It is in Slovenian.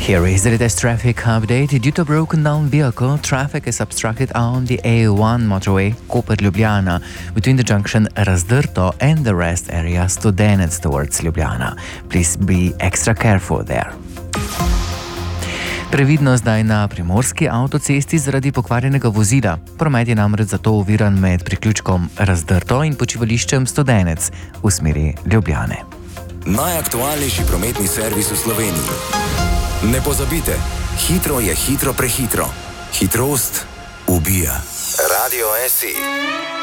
Here is the latest traffic update. Due to a broken down vehicle, traffic is obstructed on the A1 motorway Koper-Ljubljana between the junction Razdrto and the rest area Studenec towards Ljubljana. Please be extra careful there. Previdno zdaj na primorski avtocesti zaradi pokvarjenega vozila. Promet je namreč zato oviran med priključkom Razdrto in počivališčem Studenec v smeri Ljubljane. Najaktualnejši prometni servis v Sloveniji. Ne pozabite, hitro je hitro prehitro. Hitrost ubija. Radio SI.